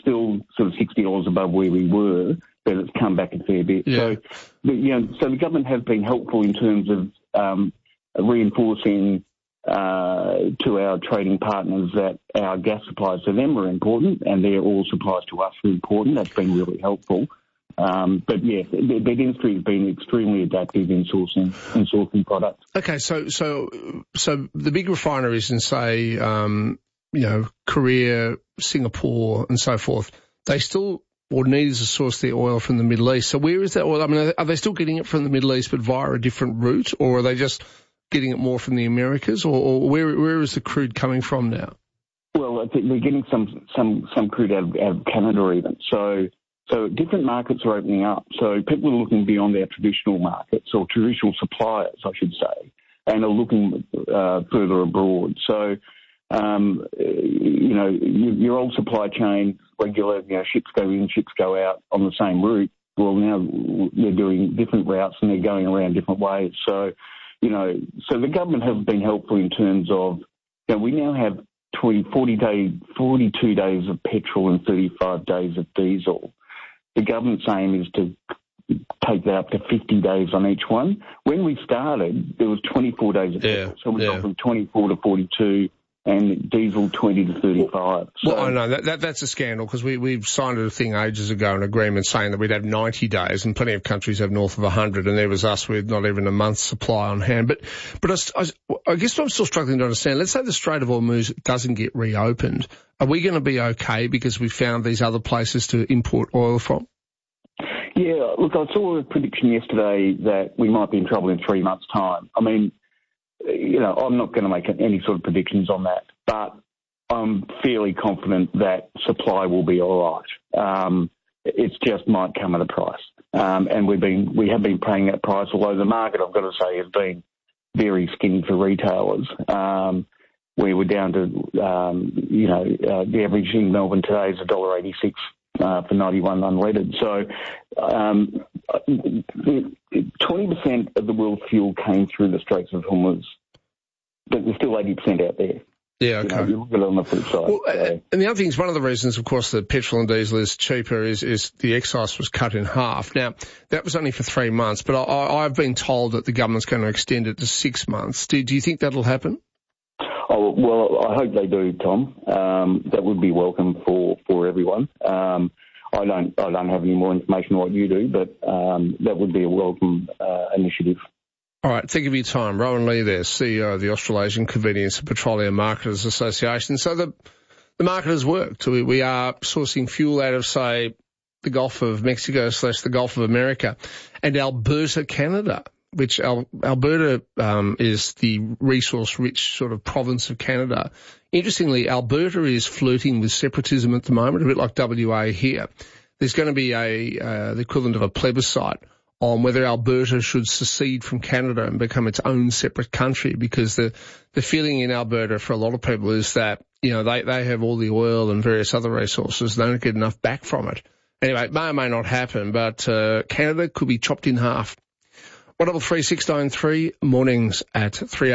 still sort of $60 above where we were, but it's come back a fair bit. Yeah. So the government has been helpful in terms of reinforcing to our trading partners that our gas supplies to them are important and their oil supplies to us are important. That's been really helpful. But yeah, the industry has been extremely adaptive in sourcing products. Okay, so the big refineries in, say, Korea, Singapore, and so forth, they still or need to source their oil from the Middle East. So where is that oil? I mean, are they still getting it from the Middle East but via a different route, or are they just getting it more from the Americas, or where is the crude coming from now? Well, I think they're getting some crude out of Canada even. So different markets are opening up. So people are looking beyond our traditional markets, or traditional suppliers, I should say, and are looking further abroad. So, your old supply chain, regular, ships go in, ships go out on the same route. Well, now they're doing different routes and they're going around different ways. So, so the government has been helpful in terms of, we now have 42 days of petrol and 35 days of diesel. The government's aim is to take that up to 50 days on each one. When we started, there was 24 days of petrol, so we got from 24 to 42, and diesel 20 to 35. So, well, I know that's a scandal, because we've signed a thing ages ago, an agreement saying that we'd have 90 days, and plenty of countries have north of 100, and there was us with not even a month's supply on hand. But I guess what I'm still struggling to understand, let's say the Strait of Hormuz doesn't get reopened. Are we going to be okay because we found these other places to import oil from? Yeah, look, I saw a prediction yesterday that we might be in trouble in 3 months' time. I mean, I'm not going to make any sort of predictions on that, but I'm fairly confident that supply will be all right. It just might come at a price. And we have been paying that price, although the market, I've got to say, has been very skinny for retailers. We were down to, the average in Melbourne today is $1.86 for 91 unleaded. So 20% of the world's fuel came through the Straits of Hormuz, but there's still 80% out there. Yeah, okay. You look at it on the flip side. Well, and the other thing is, one of the reasons, of course, that petrol and diesel is cheaper is the excise was cut in half. Now, that was only for 3 months, but I've been told that the government's going to extend it to 6 months. Do you think that'll happen? Oh, well, I hope they do, Tom. That would be welcome for everyone. I don't have any more information on what you do, but that would be a welcome initiative. All right, thank you for your time. Rowan Lee there, CEO of the Australasian Convenience and Petroleum Marketers Association. So the market has worked. We are sourcing fuel out of, say, the Gulf of Mexico / the Gulf of America and Alberta, Canada, which Alberta is the resource-rich sort of province of Canada. Interestingly, Alberta is flirting with separatism at the moment, a bit like WA here. There's going to be the equivalent of a plebiscite on whether Alberta should secede from Canada and become its own separate country, because the feeling in Alberta for a lot of people is that, they have all the oil and various other resources. They don't get enough back from it. Anyway, it may or may not happen, but Canada could be chopped in half. 133 mornings at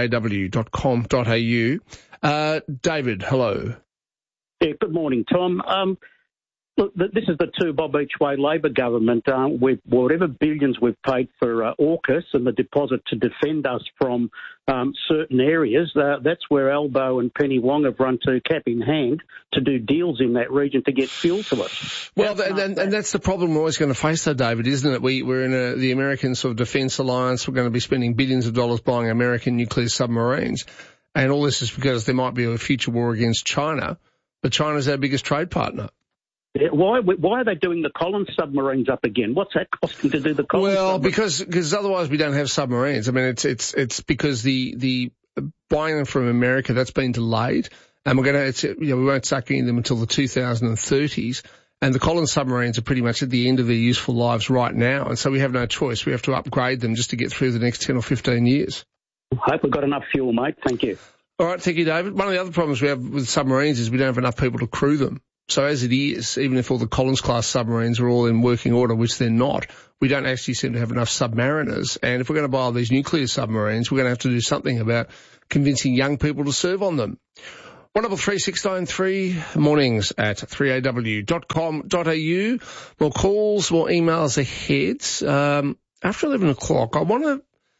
3aw.com.au. David, hello. Yeah, good morning, Tom. Look, this is the two bob each way Labor government. With whatever billions we've paid for AUKUS and the deposit to defend us from certain areas, that's where Albo and Penny Wong have run to cap in hand to do deals in that region to get fuel to us. Well, and that's the problem we're always going to face, though, David, isn't it? We're in the American sort of defence alliance. We're going to be spending billions of dollars buying American nuclear submarines. And all this is because there might be a future war against China, but China's our biggest trade partner. Yeah, why are they doing the Collins submarines up again? What's that costing to do the Collins submarines? Well, because otherwise we don't have submarines. I mean, it's because the buying them from America, that's been delayed, and we won't start getting them until the 2030s. And the Collins submarines are pretty much at the end of their useful lives right now, and so we have no choice. We have to upgrade them just to get through the next 10 or 15 years. I hope we've got enough fuel, mate. Thank you. All right, thank you, David. One of the other problems we have with submarines is we don't have enough people to crew them. So as it is, even if all the Collins-class submarines are all in working order, which they're not, we don't actually seem to have enough submariners. And if we're going to buy all these nuclear submarines, we're going to have to do something about convincing young people to serve on them. 133693 mornings at 3aw.com.au. More calls, more emails ahead. After 11 o'clock, I want to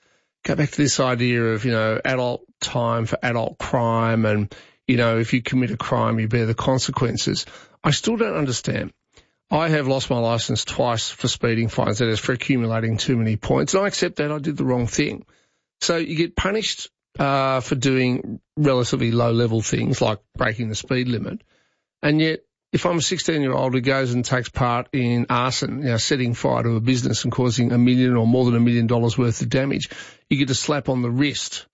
go back to this idea of, adult time for adult crime and, if you commit a crime, you bear the consequences. I still don't understand. I have lost my licence twice for speeding fines, that is for accumulating too many points, and I accept that I did the wrong thing. So you get punished for doing relatively low-level things like breaking the speed limit. And yet, if I'm a 16-year-old who goes and takes part in arson, setting fire to a business and causing $1 million or more than $1 million worth of damage, you get a slap on the wrist.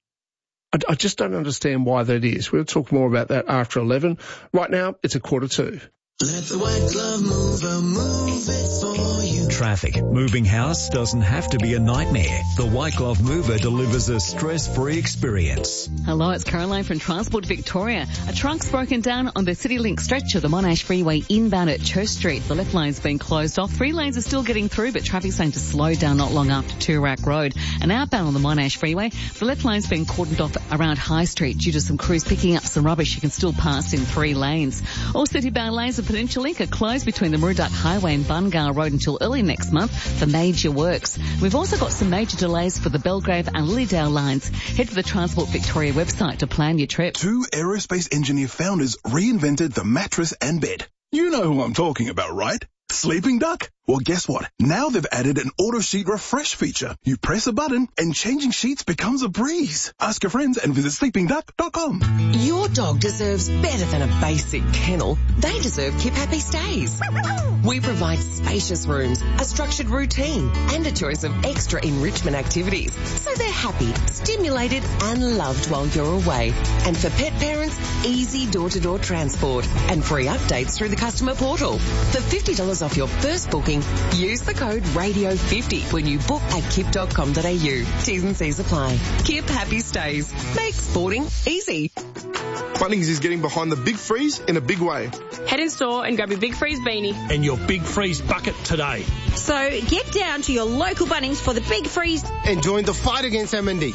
I just don't understand why that is. We'll talk more about that after 11. Right now, it's 1:45. Let the White Glove Mover move it for you. Traffic. Moving house doesn't have to be a nightmare. The White Glove Mover delivers a stress-free experience. Hello, it's Caroline from Transport Victoria. A truck's broken down on the CityLink stretch of the Monash Freeway inbound at Church Street. The left lane's been closed off. 3 lanes are still getting through, but traffic's starting to slow down not long after Toorak Road. And outbound on the Monash Freeway, the left lane's been cordoned off around High Street due to some crews picking up some rubbish. You can still pass in 3 lanes. All city-bound lanes of Peninsula Link are closed between the Murdoch Highway and Bungar Road until early next month for major works. We've also got some major delays for the Belgrave and Lilydale lines. Head to the Transport Victoria website to plan your trip. 2 aerospace engineer founders reinvented the mattress and bed. You know who I'm talking about, right? Sleeping Duck? Well, guess what? Now they've added an auto sheet refresh feature. You press a button and changing sheets becomes a breeze. Ask your friends and visit sleepingduck.com. Your dog deserves better than a basic kennel. They deserve Keep Happy Stays. We provide spacious rooms, a structured routine, and a choice of extra enrichment activities. So they're happy, stimulated, and loved while you're away. And for pet parents, easy door-to-door transport and free updates through the customer portal. For $50 off your first booking, use the code RADIO50 when you book at kip.com.au. T's and C's apply. Kip Happy Stays. Make sporting easy. Bunnings is getting behind the Big Freeze in a big way. Head in store and grab your Big Freeze beanie and your Big Freeze bucket today. So get down to your local Bunnings for the Big Freeze and join the fight against MND.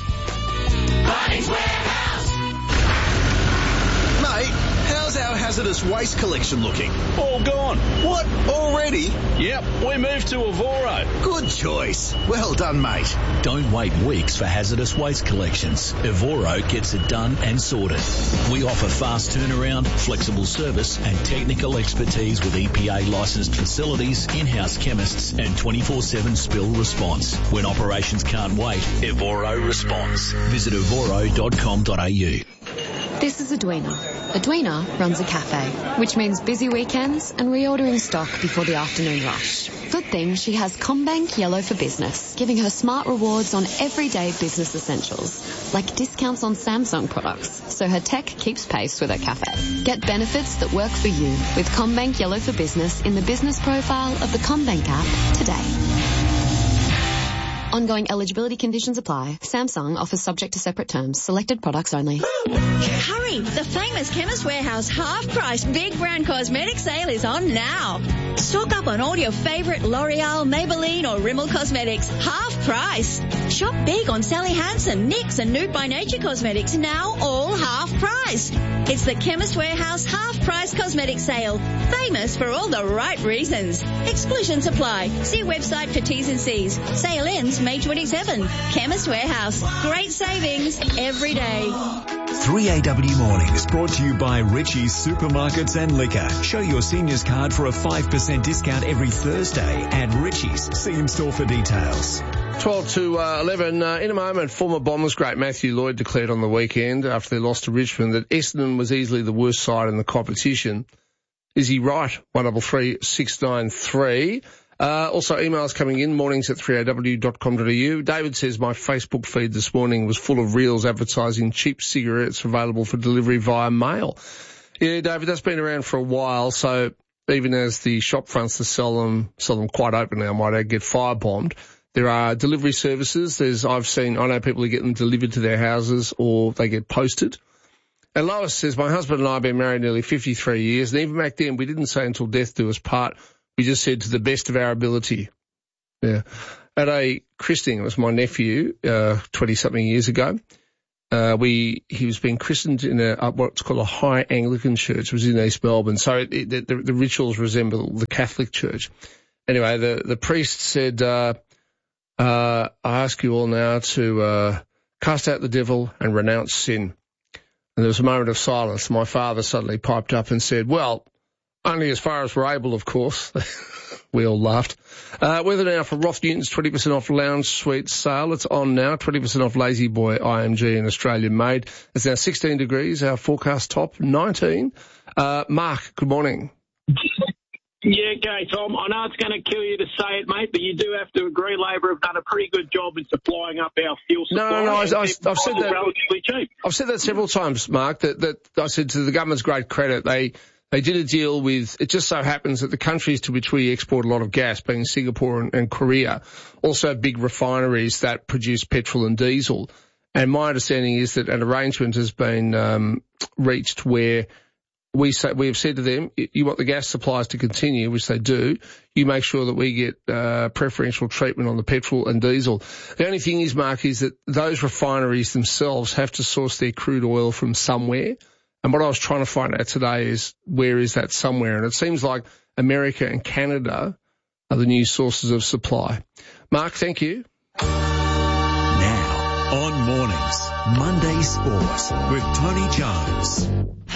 Bunnings Warehouse. Mate, how's our hazardous waste collection looking? All gone. What? Already? Yep, we moved to Evoro. Good choice. Well done, mate. Don't wait weeks for hazardous waste collections. Evoro gets it done and sorted. We offer fast turnaround, flexible service and technical expertise with EPA licensed facilities, in-house chemists and 24/7 spill response. When operations can't wait, Evoro responds. Visit evoro.com.au. This is Edwina. Edwina runs a cafe, which means busy weekends and reordering stock before the afternoon rush. Good thing she has CommBank Yellow for Business, giving her smart rewards on everyday business essentials, like discounts on Samsung products, so her tech keeps pace with her cafe. Get benefits that work for you with CommBank Yellow for Business in the business profile of the CommBank app today. Ongoing eligibility conditions apply. Samsung offers subject to separate terms. Selected products only. Hurry! The famous Chemist Warehouse half-price Big Brand Cosmetic sale is on now. Stock up on all your favourite L'Oreal, Maybelline or Rimmel cosmetics. Half price. Shop big on Sally Hansen, NYX and Nude by Nature cosmetics. Now all half price. It's the Chemist Warehouse half-price cosmetic sale. Famous for all the right reasons. Exclusions apply. See website for T's and C's. Sale ends May 27. Chemist Warehouse. Great savings every day. 3AW Mornings brought to you by Richie's Supermarkets and Liquor. Show your seniors card for a 5% discount every Thursday at Richie's. See in store for details. 12 to 11. In a moment, former Bombers great Matthew Lloyd declared on the weekend after they lost to Richmond that Essendon was easily the worst side in the competition. Is he right? 133-693. Also, emails coming in, mornings at 3aw.com.au. David says, my Facebook feed this morning was full of reels advertising cheap cigarettes available for delivery via mail. Yeah, David, that's been around for a while, so even as the shop fronts that sell them quite openly, I might add, get firebombed. There are delivery services. I know people who get them delivered to their houses or they get posted. And Lois says, my husband and I have been married nearly 53 years, and even back then we didn't say until death do us part. We just said to the best of our ability. Yeah. At a christening, it was my nephew, 20-something years ago. he was being christened in what's called a high Anglican church. It was in East Melbourne. So the rituals resemble the Catholic Church. Anyway, the priest said, I ask you all now to cast out the devil and renounce sin. And there was a moment of silence. My father suddenly piped up and said, well, only as far as we're able, of course. We all laughed. Weather now for Roth Newton's 20% off lounge suite sale. It's on now. 20% off Lazy Boy IMG and Australian made. It's now 16 degrees. Our forecast top 19. Mark, good morning. Yeah, okay, Tom. I know it's going to kill you to say it, mate, but you do have to agree Labor have done a pretty good job in supplying up our fuel supply. No, I've said that relatively cheap. I've said that several times, Mark, that I said to the government's great credit, they did a deal with, it just so happens that the countries to which we export a lot of gas, being Singapore and Korea, also have big refineries that produce petrol and diesel. And my understanding is that an arrangement has been reached where we have said to them, you want the gas supplies to continue, which they do. You make sure that we get preferential treatment on the petrol and diesel. The only thing is, Mark, is that those refineries themselves have to source their crude oil from somewhere. And what I was trying to find out today is where is that somewhere? And it seems like America and Canada are the new sources of supply. Mark, thank you. Now, on Mornings, Monday Sports with Tony Jones.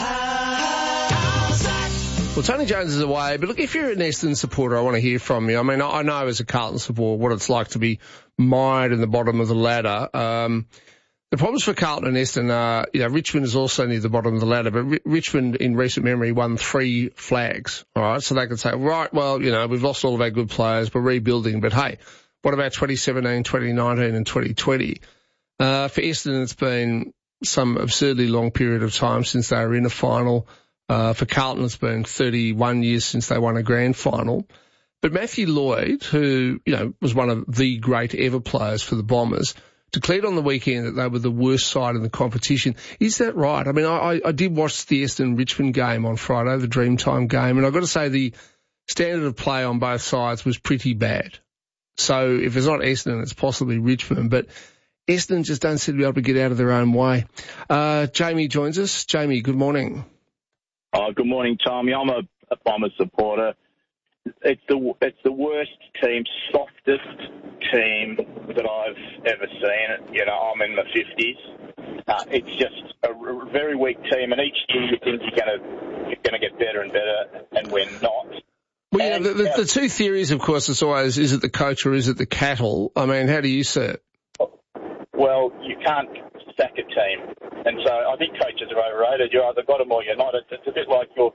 Well, Tony Jones is away, but look, if you're an Essendon supporter, I want to hear from you. I mean, I know as a Carlton supporter what it's like to be mired in the bottom of the ladder. The problems for Carlton and Essendon are, Richmond is also near the bottom of the ladder, but Richmond in recent memory won 3 flags, all right? So they could say, right, well, we've lost all of our good players, we're rebuilding, but hey, what about 2017, 2019 and 2020? For Essendon, it's been some absurdly long period of time since they were in a final. For Carlton, it's been 31 years since they won a grand final. But Matthew Lloyd, who, was one of the great ever players for the Bombers, declared on the weekend that they were the worst side in the competition. Is that right? I mean, I did watch the Essendon-Richmond game on Friday, the Dreamtime game, and I've got to say the standard of play on both sides was pretty bad. So if it's not Essendon, it's possibly Richmond, but Essendon just don't seem to be able to get out of their own way. Jamie joins us. Jamie, good morning. Good morning, Tommy. I'm a Bombers supporter. It's the worst team, softest team that I've ever seen. I'm in the 50s. It's just a very weak team, and each year you think you're gonna get better and better, and we're not. Well, the two theories, of course, is always, is it the coach or is it the cattle? I mean, how do you see it? Well, you can't sack a team, and so I think coaches are overrated. You're either got them or you're not. It's a bit like your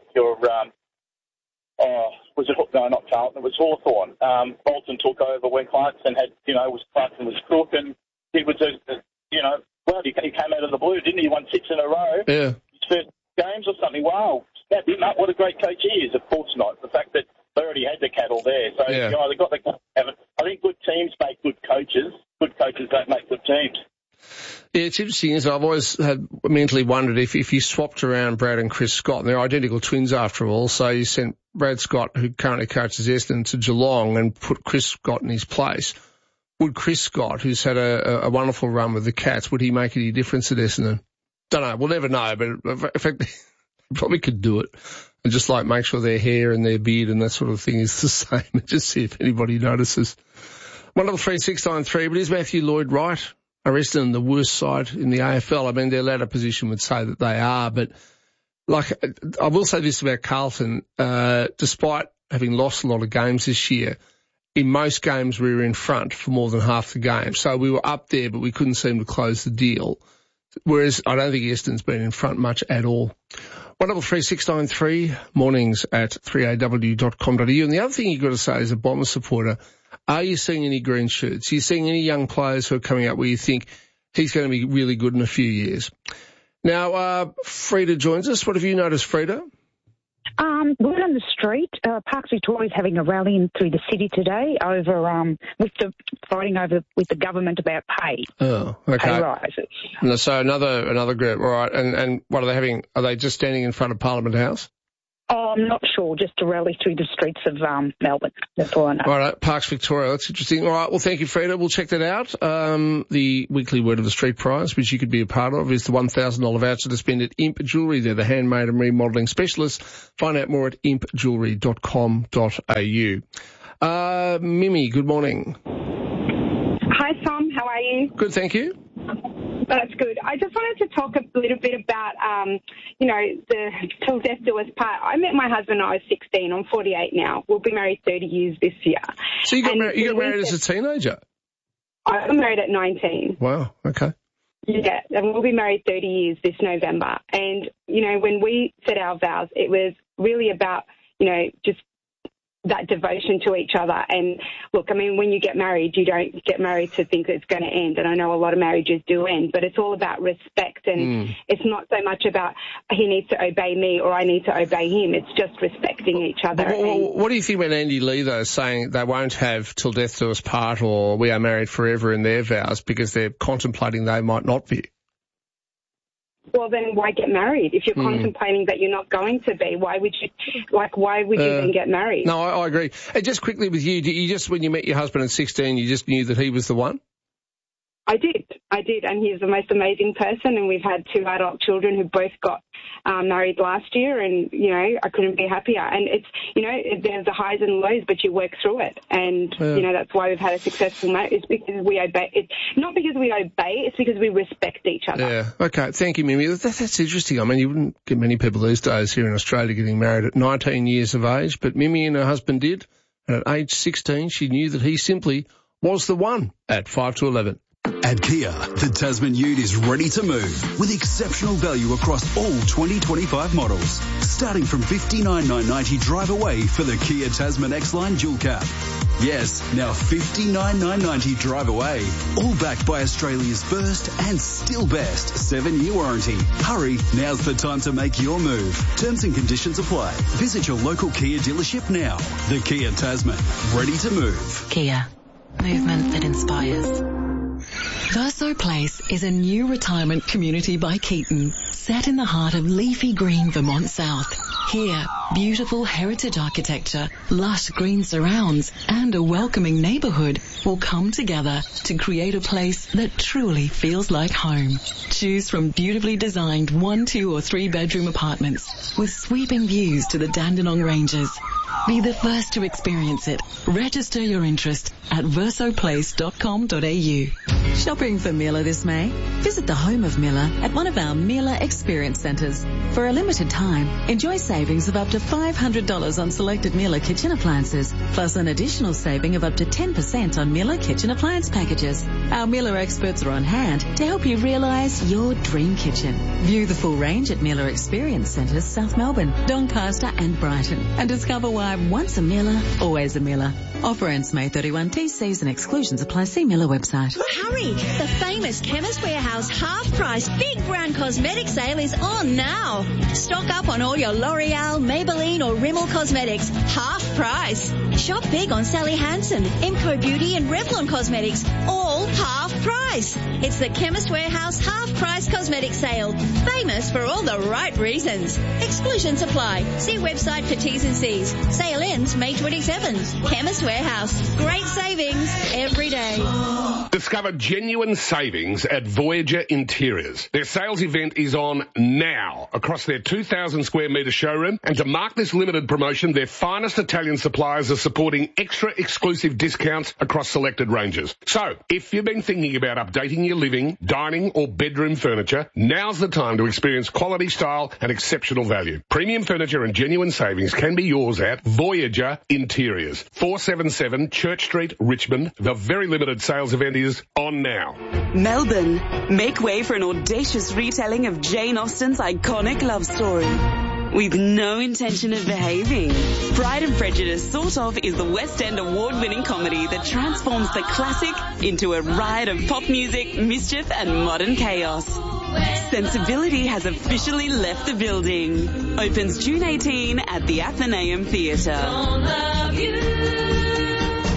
was it, no, not Carlton, it was Hawthorn. Bolton took over when Clarkson Clarkson was crook, and he was he came out of the blue, didn't he? He won 6 in a row. Yeah. His first games or something. Wow, snap him up. What a great coach he is. Of course not. The fact that they already had the cattle there. So, yeah. They got the I think good teams make good coaches. Good coaches don't make good teams. Yeah, it's interesting, is I've always had mentally wondered if you swapped around Brad and Chris Scott, and they're identical twins after all, so you sent Brad Scott, who currently coaches Essendon, to Geelong and put Chris Scott in his place. Would Chris Scott, who's had a wonderful run with the Cats, would he make any difference at Essendon? Don't know. We'll never know, but in fact, he probably could do it. And just make sure their hair and their beard and that sort of thing is the same, and just see if anybody notices. 133-693, but is Matthew Lloyd right? Are Essendon the worst side in the AFL? I mean, their ladder position would say that they are, but I will say this about Carlton, despite having lost a lot of games this year, in most games we were in front for more than half the game. So we were up there, but we couldn't seem to close the deal. Whereas I don't think Essendon's been in front much at all. 133-693, mornings at 3aw.com.au. And the other thing you've got to say as a Bomber supporter, are you seeing any green shoots? Are you seeing any young players who are coming up where you think he's going to be really good in a few years? Now, Frida joins us. What have you noticed, Frida? We're on the street. Parks Victoria is having a rally in through the city today over fighting with the government about pay. Oh, okay. Pay rises. So another group, all right. And what are they having? Are they just standing in front of Parliament House? Oh, I'm not sure. Just to rally through the streets of Melbourne. That's all I know. All right, Parks Victoria. That's interesting. All right, well, thank you, Freda. We'll check that out. The weekly Word of the Street prize, which you could be a part of, is the $1,000 voucher to spend at Imp Jewellery. They're the handmade and remodelling specialists. Find out more at impjewellery.com.au. Mimi, good morning. Hi, Tom. How are you? Good, thank you. That's good. I just wanted to talk a little bit about, the till death do us part. I met my husband when I was 16. I'm 48 now. We'll be married 30 years this year. So you got married as a teenager? I got married at 19. Wow, okay. Yeah, and we'll be married 30 years this November. And, when we set our vows, it was really about, just that devotion to each other. And look, I mean, when you get married, you don't get married to think it's going to end. And I know a lot of marriages do end, but it's all about respect. And it's not so much about he needs to obey me or I need to obey him. It's just respecting each other. What do you think about Andy Lee, though, saying they won't have till death do us part or we are married forever in their vows because they're contemplating they might not be? Well, then why get married? If you're contemplating that you're not going to be, why would you then get married? No, I agree. And just quickly with you, when you met your husband at 16, you just knew that he was the one? I did, and he's the most amazing person, and we've had 2 adult children who both got married last year, and, I couldn't be happier. And it's, there's the highs and lows, but you work through it, and, that's why we've had a successful marriage. It's because we obey. It's not because we obey, it's because we respect each other. Yeah, okay, thank you, Mimi. That's interesting. I mean, you wouldn't get many people these days here in Australia getting married at 19 years of age, but Mimi and her husband did, and at age 16, she knew that he simply was the one at 5 to 11. At Kia, the Tasman Ute is ready to move with exceptional value across all 2025 models. Starting from $59,990 drive away for the Kia Tasman X-Line Dual Cab. Yes, now $59,990 drive away. All backed by Australia's first and still best 7-year warranty. Hurry, now's the time to make your move. Terms and conditions apply. Visit your local Kia dealership now. The Kia Tasman, ready to move. Kia, movement that inspires. Verso Place is a new retirement community by Keaton, set in the heart of leafy green Vermont South. Here, beautiful heritage architecture, lush green surrounds, and a welcoming neighbourhood will come together to create a place that truly feels like home. Choose from beautifully designed 1, 2 or 3 bedroom apartments with sweeping views to the Dandenong Ranges. Be the first to experience it. Register your interest at versoplace.com.au. Shopping for Miele this May? Visit the home of Miele at one of our Miele Experience Centres. For a limited time, enjoy savings of up to $500 on selected Miele kitchen appliances, plus an additional saving of up to 10% on Miele kitchen appliance packages. Our Miele experts are on hand to help you realise your dream kitchen. View the full range at Miele Experience Centres, South Melbourne, Doncaster and Brighton, and discover why once a Miele, always a Miele. Offer ends May 31. T's and exclusions apply. See Miele website. Hurry! The famous Chemist Warehouse half-price big brand cosmetic sale is on now. Stock up on all your L'Oreal, Maybelline or Rimmel cosmetics. Half price. Shop big on Sally Hansen, Imco Beauty and Revlon Cosmetics. All half price. It's the Chemist Warehouse half-price cosmetic sale. Famous for all the right reasons. Exclusions apply. See website for T's and C's. Sale ends May 27th. Chemist Warehouse. Great savings every day. Discover genuine savings at Voyager Interiors. Their sales event is on now across their 2,000 square metre showroom, and to mark this limited promotion, their finest Italian suppliers are supporting extra exclusive discounts across selected ranges. So, if you've been thinking about updating your living, dining or bedroom furniture, now's the time to experience quality, style and exceptional value. Premium furniture and genuine savings can be yours at Voyager Interiors, 477 Church Street, Richmond. The very limited sales event is on now. Melbourne, make way for an audacious retelling of Jane Austen's iconic love story. With no intention of behaving. Pride and Prejudice Sort Of is the West End award-winning comedy that transforms the classic into a riot of pop music, mischief and modern chaos. Sensibility has officially left the building. Opens June 18 at the Athenaeum Theatre.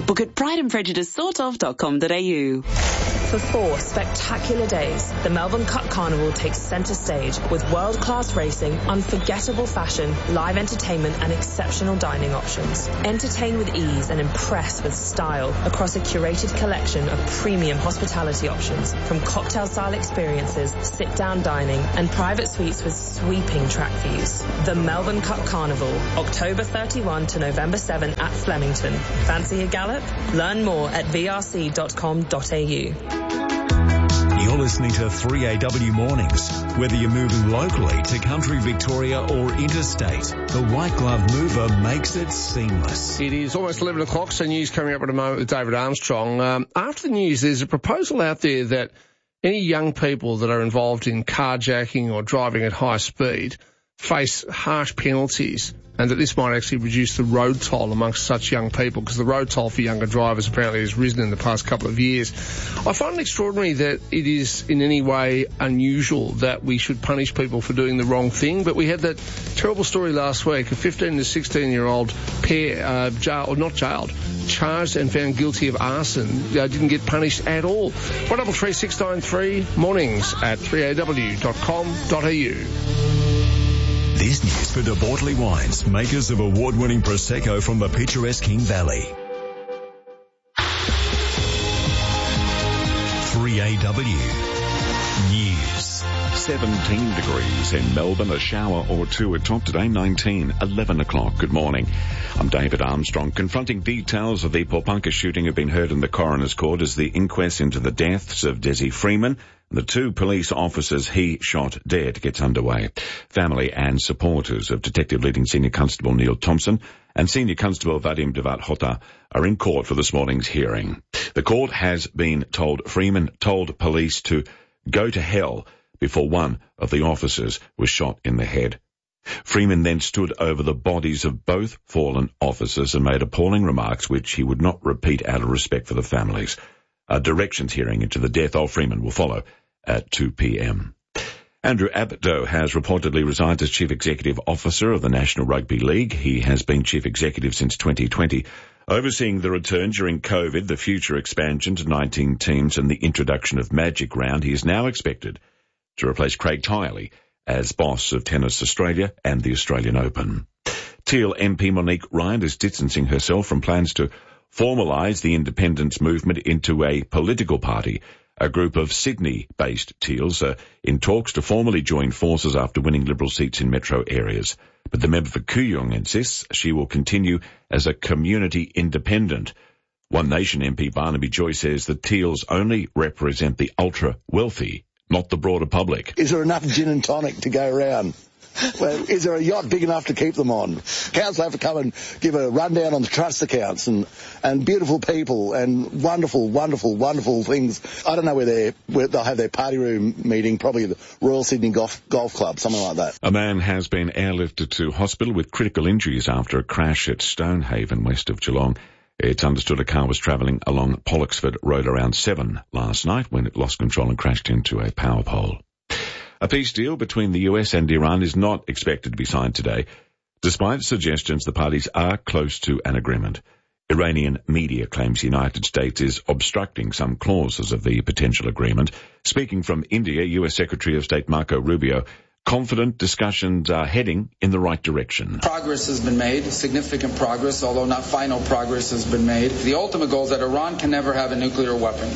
Book at prideandprejudicesortof.com.au. For 4 spectacular days, the Melbourne Cup Carnival takes centre stage with world-class racing, unforgettable fashion, live entertainment and exceptional dining options. Entertain with ease and impress with style across a curated collection of premium hospitality options, from cocktail-style experiences, sit-down dining and private suites with sweeping track views. The Melbourne Cup Carnival, October 31 to November 7 at Flemington. Fancy a gallop? Learn more at vrc.com.au. You're listening to 3AW Mornings. Whether you're moving locally to country Victoria or interstate, the White Glove Mover makes it seamless. It is almost 11 o'clock, so news coming up in a moment with David Armstrong. After the news, there's a proposal out there that any young people that are involved in carjacking or driving at high speed face harsh penalties, and that this might actually reduce the road toll amongst such young people, because the road toll for younger drivers apparently has risen in the past couple of years. I find it extraordinary that it is in any way unusual that we should punish people for doing the wrong thing, but we had that terrible story last week, a 15 to 16-year-old pair, charged and found guilty of arson, didn't get punished at all. 133693 mornings at 3aw.com.au. This news for De Bortley Wines, makers of award-winning Prosecco from the picturesque King Valley. 3AW News. 17 degrees in Melbourne, a shower or two at top today, 19, 11 o'clock. Good morning. I'm David Armstrong. Confronting details of the Popunka shooting have been heard in the coroner's court as the inquest into the deaths of Desi Freeman and the 2 police officers he shot dead gets underway. Family and supporters of Detective Leading Senior Constable Neil Thompson and Senior Constable Vadim Devat-Hota are in court for this morning's hearing. The court has been told Freeman told police to go to hell before one of the officers was shot in the head. Freeman then stood over the bodies of both fallen officers and made appalling remarks which he would not repeat out of respect for the families. A directions hearing into the death of Freeman will follow at 2 p.m. Andrew Abdo has reportedly resigned as Chief Executive Officer of the National Rugby League. He has been Chief Executive since 2020, overseeing the return during COVID, the future expansion to 19 teams and the introduction of Magic Round. He is now expected to replace Craig Tiley as boss of Tennis Australia and the Australian Open. Teal MP Monique Ryan is distancing herself from plans to formalise the independence movement into a political party. A group of Sydney-based Teals are in talks to formally join forces after winning Liberal seats in metro areas. But the member for Kooyong insists she will continue as a community independent. One Nation MP Barnaby Joy says the Teals only represent the ultra-wealthy, not the broader public. Is there enough gin and tonic to go around? Well, is there a yacht big enough to keep them on? Council have to come and give a rundown on the trust accounts and beautiful people and wonderful, wonderful, wonderful things. I don't know where they'll have their party room meeting, probably the Royal Sydney Golf Club, something like that. A man has been airlifted to hospital with critical injuries after a crash at Stonehaven, west of Geelong. It's understood a car was travelling along Pollocksford Road around 7 last night when it lost control and crashed into a power pole. A peace deal between the US and Iran is not expected to be signed today, despite suggestions the parties are close to an agreement. Iranian media claims the United States is obstructing some clauses of the potential agreement. Speaking from India, US Secretary of State Marco Rubio, confident discussions are heading in the right direction. Progress has been made, significant progress, although not final progress has been made. The ultimate goal is that Iran can never have a nuclear weapon.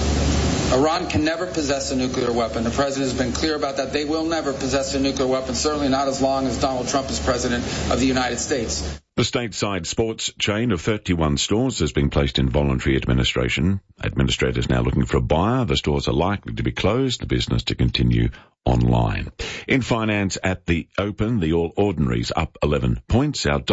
Iran can never possess a nuclear weapon. The president has been clear about that. They will never possess a nuclear weapon, certainly not as long as Donald Trump is president of the United States. The stateside sports chain of 31 stores has been placed in voluntary administration. Administrators now looking for a buyer. The stores are likely to be closed, the business to continue online. In finance at the Open, the All Ordinaries up 11 points, our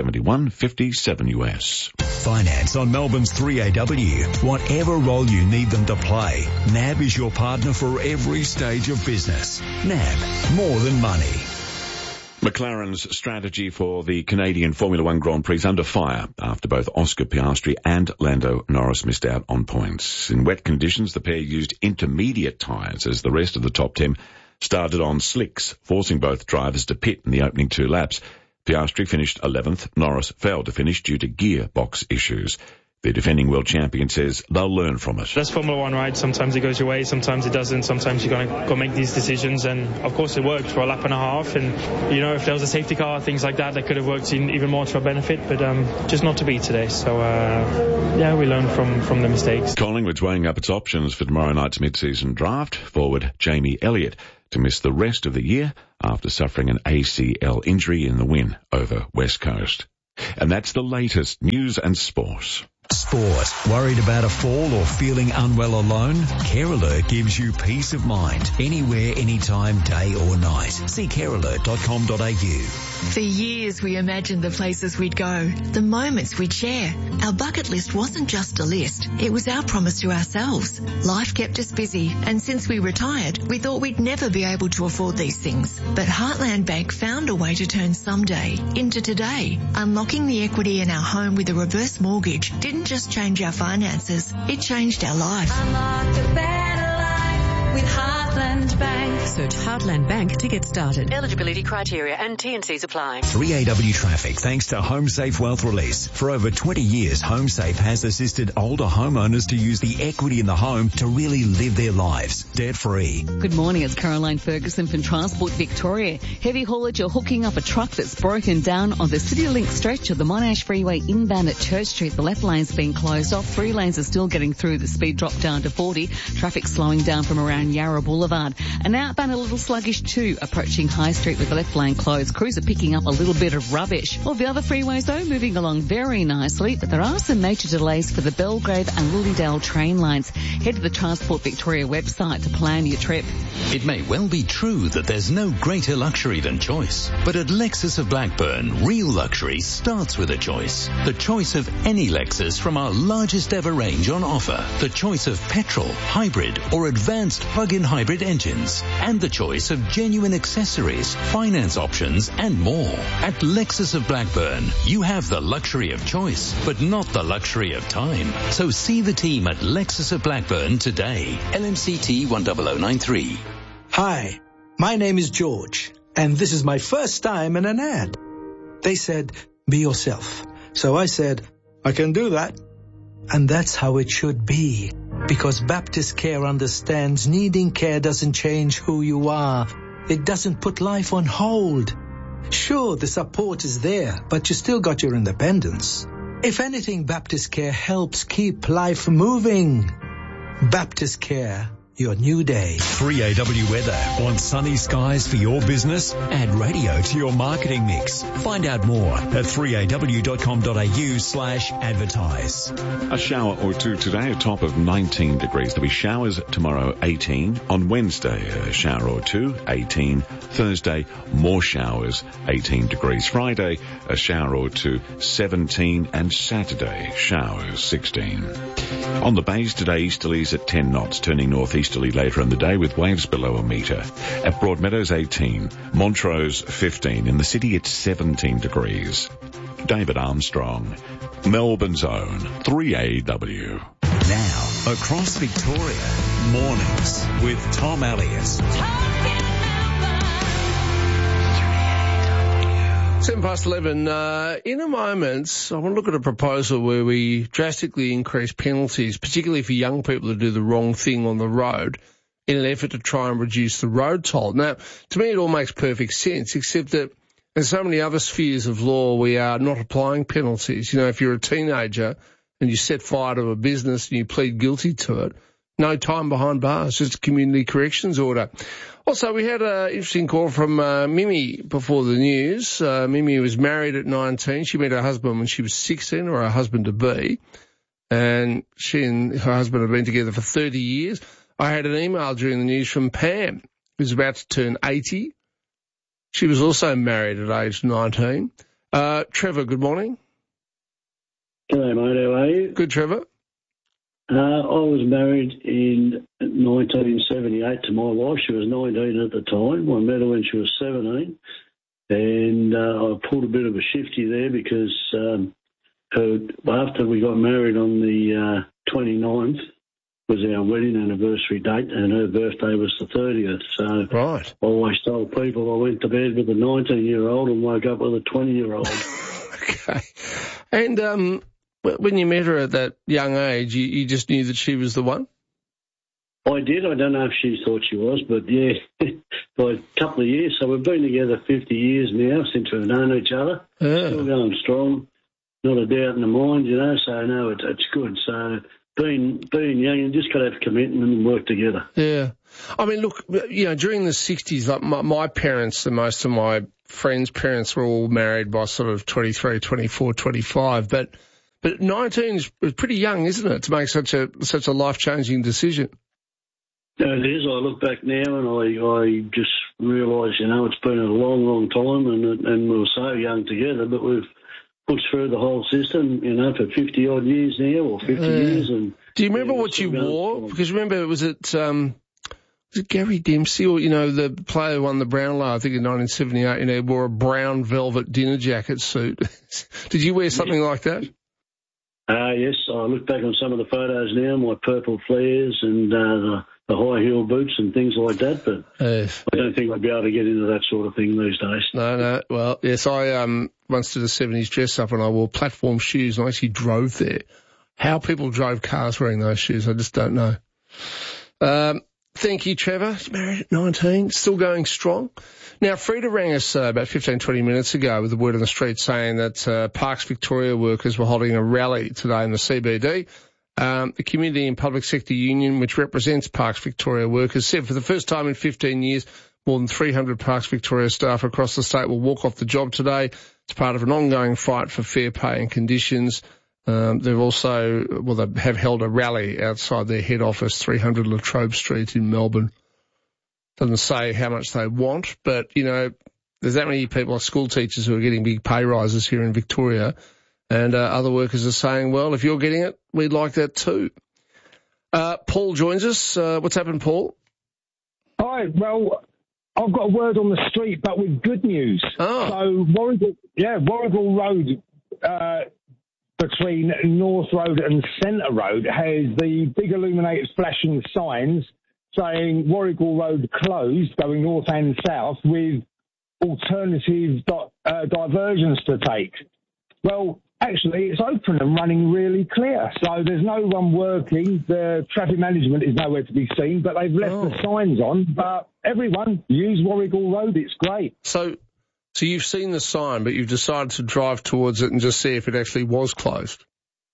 $71.57 US. Finance on Melbourne's 3AW. Whatever role you need them to play, NAB is your partner for every stage of business. NAB, more than money. McLaren's strategy for the Canadian Formula One Grand Prix under fire after both Oscar Piastri and Lando Norris missed out on points. In wet conditions, the pair used intermediate tyres as the rest of the top 10 started on slicks, forcing both drivers to pit in the opening 2 laps. Piastri finished 11th. Norris failed to finish due to gearbox issues. The defending world champion says they'll learn from it. That's Formula One, right? Sometimes it goes your way, sometimes it doesn't. Sometimes you're going to go make these decisions, and of course it worked for a lap and a half. And if there was a safety car, things like that could have worked even more to our benefit, but just not to be today. So we learned from the mistakes. Collingwood's weighing up its options for tomorrow night's mid-season draft. Forward Jamie Elliott to miss the rest of the year after suffering an ACL injury in the win over West Coast. And that's the latest news and sport. Sport. Worried about a fall or feeling unwell alone? Care Alert gives you peace of mind. Anywhere, anytime, day or night. See carealert.com.au. For years we imagined the places we'd go, the moments we'd share. Our bucket list wasn't just a list, it was our promise to ourselves. Life kept us busy, and since we retired, we thought we'd never be able to afford these things. But Heartland Bank found a way to turn someday into today. Unlocking the equity in our home with a reverse mortgage didn't just change our finances, it changed our life. Unlock a better life with Heartland Bank. Search Heartland Bank to get started. Eligibility criteria and T&Cs apply. 3AW Traffic, thanks to HomeSafe Wealth Release. For over 20 years, HomeSafe has assisted older homeowners to use the equity in the home to really live their lives debt-free. Good morning, it's Caroline Ferguson from Transport Victoria. Heavy haulage are hooking up a truck that's broken down on the CityLink stretch of the Monash Freeway inbound at Church Street. The left lane's been closed off. 3 lanes are still getting through. The speed dropped down to 40. Traffic slowing down from around Yarra Boulevard. And outbound a little sluggish too, approaching High Street with the left lane closed. Crews are picking up a little bit of rubbish. All the other freeways though moving along very nicely, but there are some major delays for the Belgrave and Lilydale train lines. Head to the Transport Victoria website to plan your trip. It may well be true that there's no greater luxury than choice, but at Lexus of Blackburn, real luxury starts with a choice. The choice of any Lexus from our largest ever range on offer. The choice of petrol, hybrid or advanced plug-in hybrid engines. And the choice of genuine accessories, finance options and more. At Lexus of Blackburn, you have the luxury of choice, but not the luxury of time. So see the team at Lexus of Blackburn today. LMCT 10093. Hi, my name is George, and this is my first time in an ad. They said, be yourself. So I said, I can do that. And that's how it should be. Because Baptist Care understands needing care doesn't change who you are. It doesn't put life on hold. Sure, the support is there, but you still got your independence. If anything, Baptist Care helps keep life moving. Baptist Care, your new day. 3AW weather. Want sunny skies for your business? Add radio to your marketing mix. Find out more at 3aw.com.au/advertise. A shower or two today, a top of 19 degrees. There'll be showers tomorrow, 18. On Wednesday, a shower or two, 18. Thursday, more showers, 18 degrees. Friday, a shower or two, 17. And Saturday, showers, 16. On the bays today, easterlies at 10 knots, turning northeasterly later in the day with waves below a metre. At Broadmeadows, 18. Montrose, 15. In the city, it's 17 degrees. David Armstrong, Melbourne's own 3AW. Now, across Victoria, mornings with Tom Elliott. 11. In a moment, I want to look at a proposal where we drastically increase penalties, particularly for young people who do the wrong thing on the road, in an effort to try and reduce the road toll. Now, to me, it all makes perfect sense, except that in so many other spheres of law, we are not applying penalties. You know, if you're a teenager and you set fire to a business and you plead guilty to it, no time behind bars, just a community corrections order. Also, we had an interesting call from Mimi before the news. Mimi was married at 19. She met her husband when she was 16, or her husband-to-be, and she and her husband have been together for 30 years. I had an email during the news from Pam, who's about to turn 80. She was also married at age 19. Trevor, good morning. G'day, mate. How are you? Good, Trevor. I was married in 1978 to my wife. She was 19 at the time. I met her when she was 17. And I pulled a bit of a shifty there because after we got married on the 29th was our wedding anniversary date, and her birthday was the 30th. So right. I always told people I went to bed with a 19-year-old and woke up with a 20-year-old. Okay. And when you met her at that young age, you just knew that she was the one? I did. I don't know if she thought she was, but yeah, by a couple of years. So we've been together 50 years now since we've known each other. Yeah. Still going strong. Not a doubt in the mind, so no, it's good. So being young, you just got to have commitment and work together. Yeah. I mean, look, during the 60s, like my parents and most of my friends' parents were all married by sort of 23, 24, 25, but 19 is pretty young, isn't it, to make such a life-changing decision? No, it is. I look back now and I just realise, it's been a long, long time and we were so young together, but we've pushed through the whole system, for 50-odd years now, or 50 years. And do you remember what you wore? Because remember, was it Gary Dempsey or, the player who won the Brownlow, I think in 1978, wore a brown velvet dinner jacket suit. Did you wear something like that? Yes, I look back on some of the photos now, my purple flares and the high heel boots and things like that, but I don't think I'd be able to get into that sort of thing these days. No. Well, yes, I once did a 70s dress up and I wore platform shoes and I actually drove there. How people drove cars wearing those shoes, I just don't know. Thank you, Trevor. He's married at 19, still going strong. Now, Frida rang us about 15, 20 minutes ago with the word on the street saying that Parks Victoria workers were holding a rally today in the CBD. The Community and Public Sector Union, which represents Parks Victoria workers, said for the first time in 15 years, more than 300 Parks Victoria staff across the state will walk off the job today. It's part of an ongoing fight for fair pay and conditions. They have held a rally outside their head office, 300 Latrobe Street in Melbourne. Doesn't say how much they want, but, there's that many people, like school teachers, who are getting big pay rises here in Victoria. And other workers are saying, well, if you're getting it, we'd like that too. Paul joins us. What's happened, Paul? Hi. Well, I've got a word on the street, but with good news. Oh. So, Warrigal Road, between North Road and Centre Road, has the big illuminated flashing signs saying Warrigal Road closed, going north and south, with alternative diversions to take. Well, actually, it's open and running really clear. So there's no one working. The traffic management is nowhere to be seen, but they've left the signs on. But everyone, use Warrigal Road. It's great. So you've seen the sign, but you've decided to drive towards it and just see if it actually was closed.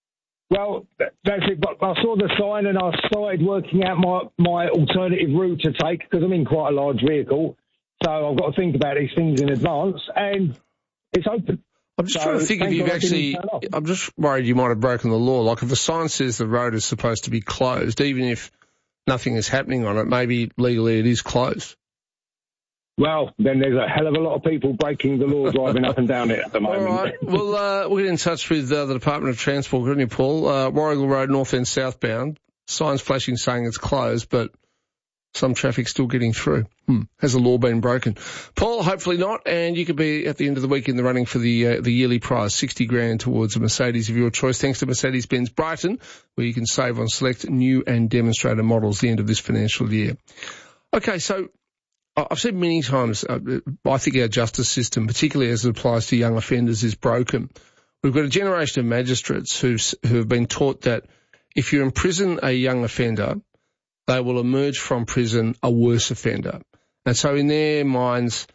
Well, that's it. But I saw the sign and I started working out my alternative route to take because I'm in quite a large vehicle. So I've got to think about these things in advance, and it's open. I'm just trying to think if you've actually, I'm just worried you might have broken the law. Like if the sign says the road is supposed to be closed, even if nothing is happening on it, maybe legally it is closed. Well, then there's a hell of a lot of people breaking the law driving up and down it at the moment. All right. Well, we'll get in touch with the Department of Transport, couldn't you, Paul? Warrigal Road, north end, southbound. Signs flashing saying it's closed, but some traffic still getting through. Has the law been broken? Paul, hopefully not, and you could be at the end of the week in the running for the yearly prize, $60,000 towards a Mercedes of your choice, thanks to Mercedes-Benz Brighton, where you can save on select new and demonstrator models at the end of this financial year. Okay, so I've said many times, I think our justice system, particularly as it applies to young offenders, is broken. We've got a generation of magistrates who have been taught that if you imprison a young offender, they will emerge from prison a worse offender. And so in their minds,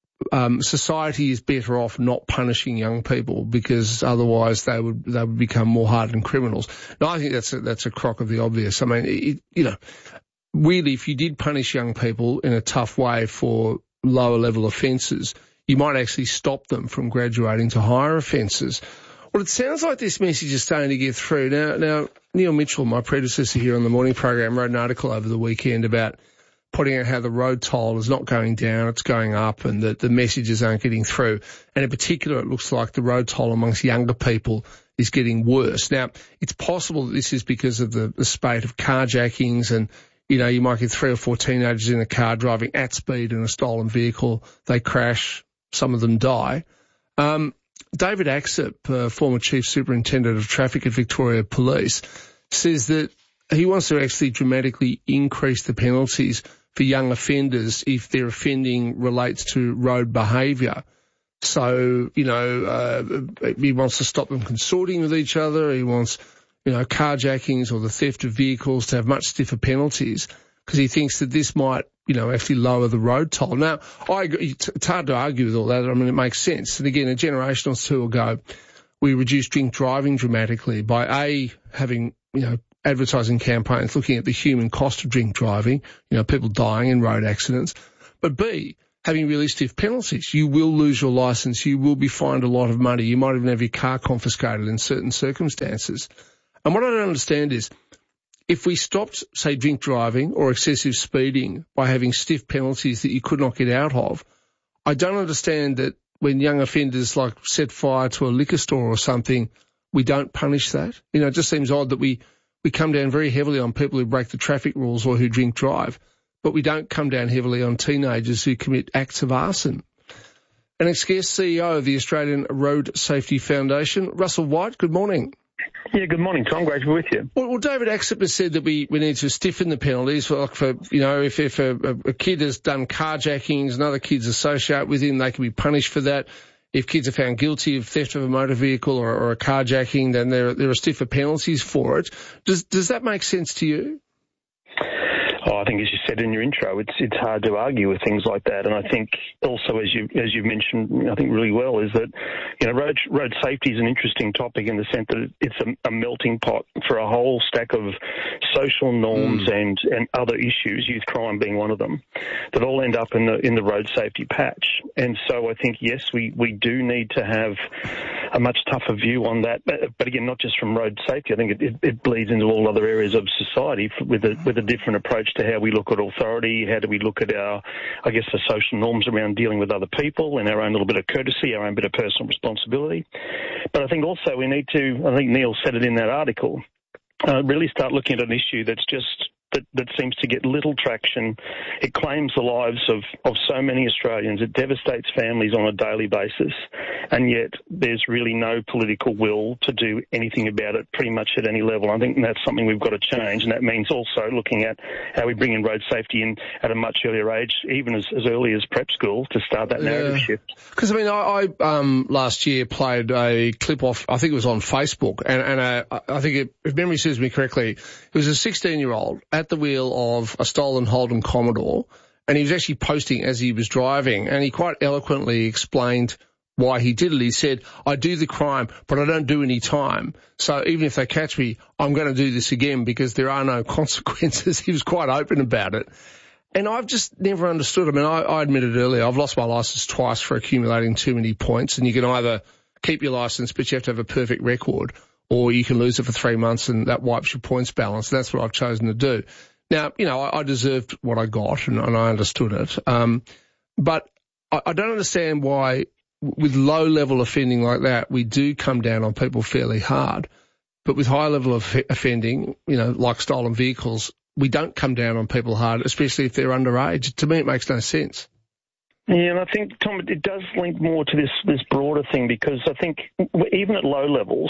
society is better off not punishing young people because otherwise they would become more hardened criminals. Now, I think that's a crock of the obvious. I mean, really, if you did punish young people in a tough way for lower level offences, you might actually stop them from graduating to higher offences. Well, it sounds like this message is starting to get through. Now, Neil Mitchell, my predecessor here on the morning program, wrote an article over the weekend about putting out how the road toll is not going down, it's going up, and that the messages aren't getting through. And in particular, it looks like the road toll amongst younger people is getting worse. Now, it's possible that this is because of the spate of carjackings and, you might get 3 or 4 teenagers in a car driving at speed in a stolen vehicle. They crash. Some of them die. David Axip, former Chief Superintendent of Traffic at Victoria Police, says that he wants to actually dramatically increase the penalties for young offenders if their offending relates to road behaviour. So, he wants to stop them consorting with each other. He wants, carjackings or the theft of vehicles to have much stiffer penalties because he thinks that this might, actually lower the road toll. Now, I agree, it's hard to argue with all that. I mean, it makes sense. And again, a generation or two ago, we reduced drink driving dramatically by having, advertising campaigns looking at the human cost of drink driving, people dying in road accidents, but B, having really stiff penalties. You will lose your licence. You will be fined a lot of money. You might even have your car confiscated in certain circumstances. And what I don't understand is if we stopped, say, drink driving or excessive speeding by having stiff penalties that you could not get out of, I don't understand that when young offenders like set fire to a liquor store or something, we don't punish that. It just seems odd that we come down very heavily on people who break the traffic rules or who drink drive, but we don't come down heavily on teenagers who commit acts of arson. Our next guest, CEO of the Australian Road Safety Foundation, Russell White. Good morning. Yeah, good morning, Tom. Great to be with you. Well, David Axip has said that we need to stiffen the penalties for if a kid has done carjackings and other kids associate with him, they can be punished for that. If kids are found guilty of theft of a motor vehicle or a carjacking, then there are stiffer penalties for it. Does that make sense to you? Oh, I think as you said in your intro, it's hard to argue with things like that. And I think also, as you mentioned, I think really well, is that, road safety is an interesting topic in the sense that it's a melting pot for a whole stack of social norms and other issues, youth crime being one of them, that all end up in the road safety patch. And so I think, yes, we do need to have a much tougher view on that. But again, not just from road safety. I think it bleeds into all other areas of society with a different approach to how we look at authority, how do we look at the social norms around dealing with other people and our own little bit of courtesy, our own bit of personal responsibility. But I think also we need to, I think Neil said it in that article, really start looking at an issue that's just that seems to get little traction. It claims the lives of so many Australians. It devastates families on a daily basis. And yet there's really no political will to do anything about it pretty much at any level. I think that's something we've got to change. And that means also looking at how we bring in road safety in at a much earlier age, even as early as prep school, to start that narrative shift. Because, I last year played a clip off, I think it was on Facebook, and I think if memory serves me correctly, it was a 16-year-old at the wheel of a stolen Holden Commodore, and he was actually posting as he was driving, and he quite eloquently explained why he did it. He said, I do the crime, but I don't do any time. So even if they catch me, I'm going to do this again because there are no consequences. He was quite open about it. And I've just never understood. I admitted earlier, I've lost my licence twice for accumulating too many points, and you can either keep your licence, but you have to have a perfect record, or you can lose it for 3 months and that wipes your points balance. That's what I've chosen to do. Now, I deserved what I got and I understood it. But I don't understand why with low level offending like that, we do come down on people fairly hard. But with high level of offending, like stolen vehicles, we don't come down on people hard, especially if they're underage. To me, it makes no sense. Yeah, and I think, Tom, it does link more to this broader thing, because I think even at low levels,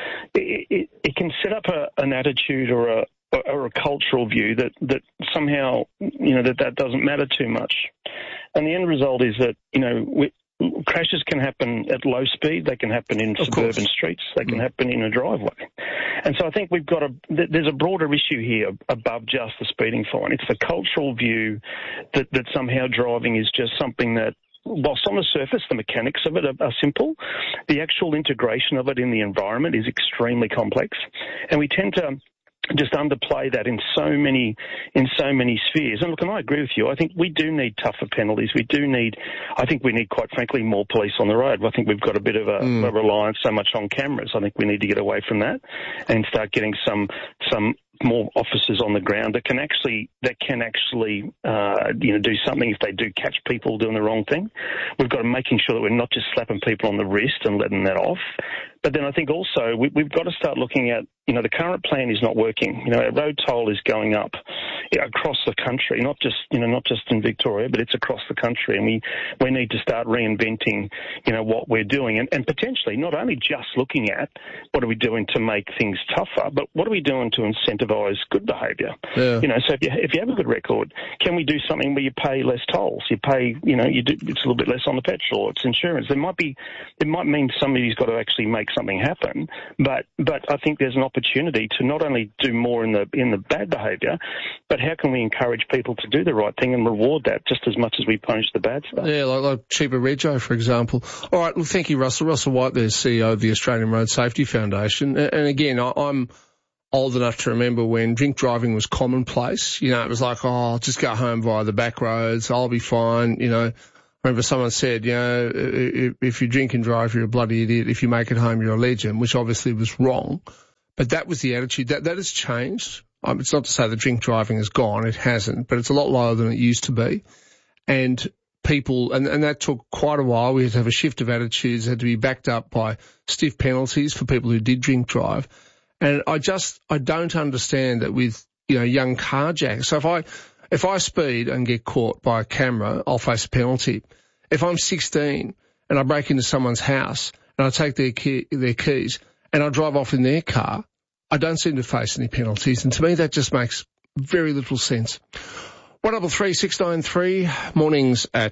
it can set up an attitude or a cultural view that somehow, that doesn't matter too much. And the end result is that, crashes can happen at low speed. They can happen in suburban streets. They can happen in a driveway. And so I think there's a broader issue here above just the speeding fine. It's the cultural view that somehow driving is just something that, whilst on the surface the mechanics of it are simple, the actual integration of it in the environment is extremely complex. And we tend to just underplay that in so many spheres. And look, and I agree with you. I think we do need tougher penalties. I think we need, quite frankly, more police on the road. I think we've got a bit of a reliance so much on cameras. I think we need to get away from that and start getting some more officers on the ground that can actually do something if they do catch people doing the wrong thing. We've got to making sure that we're not just slapping people on the wrist and letting that off. But then I think also we've got to start looking at, the current plan is not working. Our road toll is going up across the country, not just in Victoria, but it's across the country, and we need to start reinventing, what we're doing, and potentially not only just looking at what are we doing to make things tougher, but what are we doing to incentivise good behaviour? Yeah. So if you have a good record, can we do something where you pay less tolls? You pay, it's a little bit less on the petrol. It's insurance. It might mean somebody's got to actually make something happen, but I think there's an opportunity to not only do more in the bad behaviour, but how can we encourage people to do the right thing and reward that just as much as we punish the bad stuff? Yeah, like cheaper rego, for example. All right, well, thank you, Russell. Russell White, the CEO of the Australian Road Safety Foundation. And again, I'm old enough to remember when drink driving was commonplace. It was like, I'll just go home via the back roads, I'll be fine. I remember someone said, if you drink and drive, you're a bloody idiot. If you make it home, you're a legend, which obviously was wrong. But that was the attitude. That has changed. It's not to say that drink driving is gone. It hasn't, but it's a lot lower than it used to be. And people, and that took quite a while. We had to have a shift of attitudes, had to be backed up by stiff penalties for people who did drink drive. And I don't understand that with, young carjackers. So if I speed and get caught by a camera, I'll face a penalty. If I'm 16 and I break into someone's house and I take their keys and I drive off in their car, I don't seem to face any penalties. And to me, that just makes very little sense. 133 693, mornings at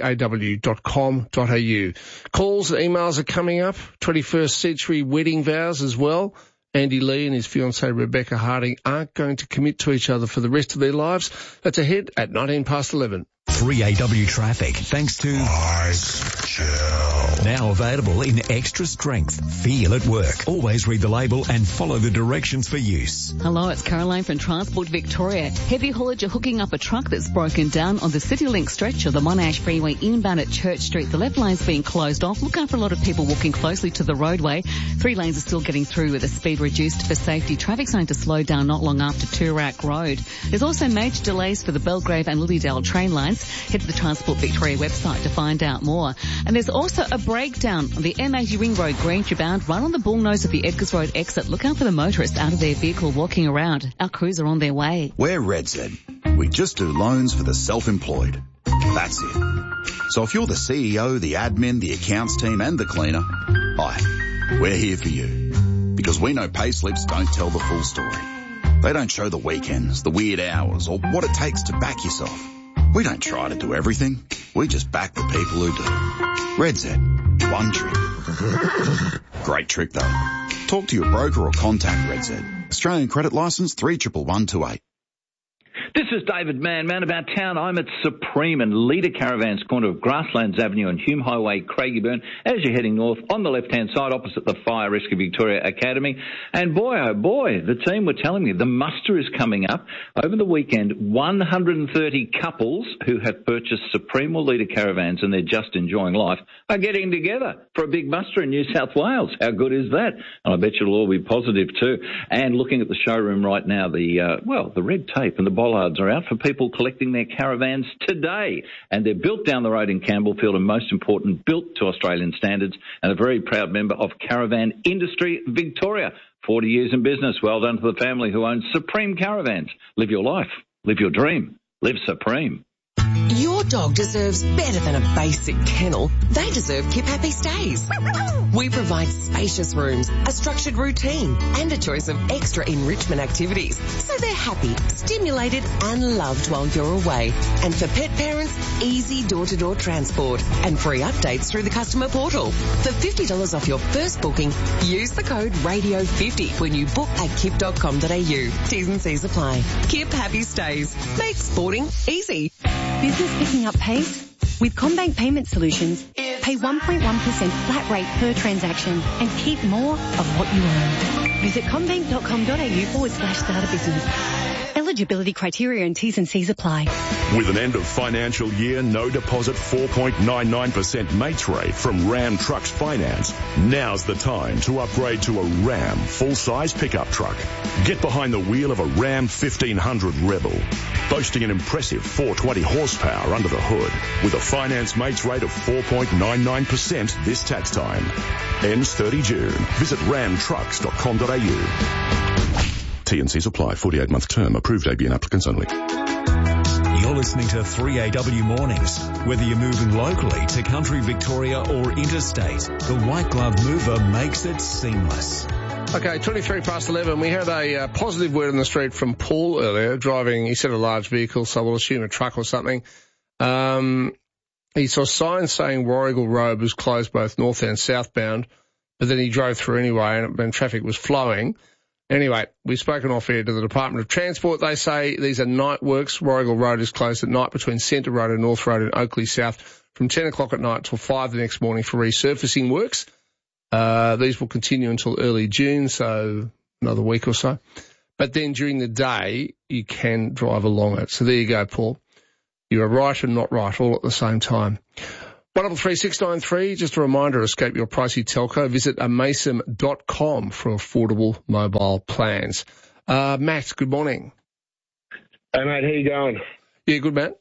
3aw.com.au. Calls and emails are coming up. 21st century wedding vows as well. Andy Lee and his fiancée Rebecca Harding aren't going to commit to each other for the rest of their lives. That's ahead at 11:19. 3AW traffic, thanks to Ice Chill. Now available in extra strength. Feel at work. Always read the label and follow the directions for use. Hello, it's Caroline from Transport Victoria. Heavy haulage are hooking up a truck that's broken down on the CityLink stretch of the Monash Freeway inbound at Church Street. The left line's being closed off. Look out for a lot of people walking closely to the roadway. 3 lanes are still getting through with the speed reduced for safety. Traffic's going to slow down not long after Toorak Road. There's also major delays for the Belgrave and Lilydale train lines. Head to the Transport Victoria website to find out more. And there's also a breakdown on the M80 Ring Road Greenshire bound right on the bullnose of the Edgars Road exit. Look out for the motorists out of their vehicle walking around. Our crews are on their way. We're RedZ. We just do loans for the self-employed. That's it. So if you're the CEO, the admin, the accounts team and the cleaner, hi, we're here for you. Because we know pay slips don't tell the full story. They don't show the weekends, the weird hours, or what it takes to back yourself. We don't try to do everything. We just back the people who do. RedZ. One trick. Great trick, though. Talk to your broker or contact RedZ. Australian credit licence 311128. This is David Mann about town. I'm at Supreme and Leader Caravans, corner of Grasslands Avenue and Hume Highway, Craigieburn, as you're heading north on the left-hand side opposite the Fire Rescue Victoria Academy. And boy, oh boy, the team were telling me the muster is coming up. Over the weekend, 130 couples who have purchased Supreme or Leader Caravans and they're just enjoying life are getting together for a big muster in New South Wales. How good is that? And I bet you'll all be positive too. And looking at the showroom right now, the red tape and the bollards are out for people collecting their caravans today. And they're built down the road in Campbellfield and, most important, built to Australian standards and a very proud member of Caravan Industry Victoria. 40 years in business. Well done to the family who owns Supreme Caravans. Live your life. Live your dream. Live Supreme. Your dog deserves better than a basic kennel. They deserve Keep Happy Stays. We provide spacious rooms, a structured routine, and a choice of extra enrichment activities, so they're happy, stimulated, and loved while you're away. And for pet parents, easy door-to-door transport and free updates through the customer portal. For $50 off your first booking, use the code RADIO50 when you book at kip.com.au. T's and C's apply. Keep Happy Stays. Make sporting easy. Business picking up pace? With CommBank Payment Solutions, pay 1.1% flat rate per transaction and keep more of what you earn. Visit commbank.com.au/start a business. Eligibility criteria and T's and C's apply. With an end of financial year, no deposit 4.99% mates rate from Ram Trucks Finance, now's the time to upgrade to a Ram full-size pickup truck. Get behind the wheel of a Ram 1500 Rebel, boasting an impressive 420 horsepower under the hood, with a finance mates rate of 4.99% this tax time. Ends 30 June. Visit ramtrucks.com.au. T&Cs apply. 48-month term. Approved ABN applicants only. You're listening to 3AW Mornings. Whether you're moving locally to country Victoria or interstate, the White Glove Mover makes it seamless. Okay, 23 past 11. We had a positive word on the street from Paul earlier, driving, he said a large vehicle, so we'll assume a truck or something. He saw signs saying Warrigal Road was closed both north and southbound, but then he drove through anyway and traffic was flowing. Anyway, we've spoken off air to the Department of Transport. They say these are night works. Warrigal Road is closed at night between Centre Road and North Road in Oakley South from 10 o'clock at night till 5 the next morning for resurfacing works. These will continue until early June, so another week or so. But then during the day, you can drive along it. So there you go, Paul. You are right and not right all at the same time. 133 just a reminder, escape your pricey telco. Visit amasem.com for affordable mobile plans. Matt, good morning. Hey, mate, how you going? Yeah, good, Matt.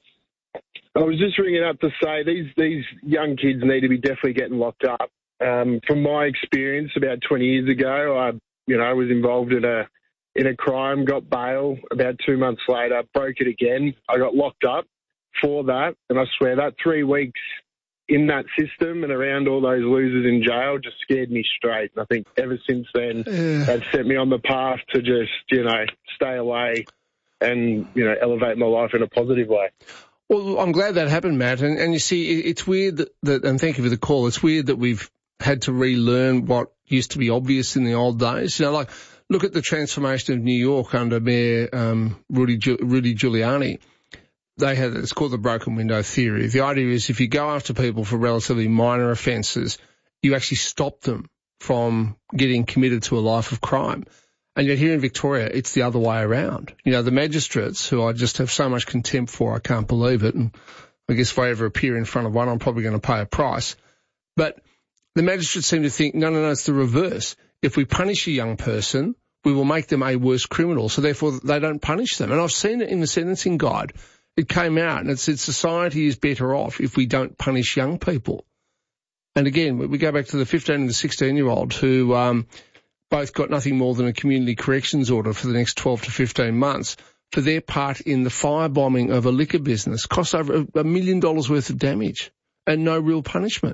I was just ringing up to say these young kids need to be definitely getting locked up. From my experience, about 20 years ago, I was involved in a crime, got bail. About 2 months later, broke it again. I got locked up for that, and I swear that 3 weeks in that system and around all those losers in jail just scared me straight. And I think ever since then, that set me on the path to just, stay away and, elevate my life in a positive way. Well, I'm glad that happened, Matt. And you see, it's weird that, and thank you for the call, it's weird that we've had to relearn what used to be obvious in the old days. Like, look at the transformation of New York under Mayor Rudy Giuliani. It's called the broken window theory. The idea is if you go after people for relatively minor offences, you actually stop them from getting committed to a life of crime. And yet here in Victoria, it's the other way around. The magistrates, who I just have so much contempt for, I can't believe it. And I guess if I ever appear in front of one, I'm probably going to pay a price. But the magistrates seem to think, no, it's the reverse. If we punish a young person, we will make them a worse criminal. So therefore, they don't punish them. And I've seen it in the sentencing guide. It came out and it said society is better off if we don't punish young people. And again, we go back to the 15 and the 16-year-old who both got nothing more than a community corrections order for the next 12 to 15 months for their part in the firebombing of a liquor business, cost over $1 million worth of damage and no real punishment.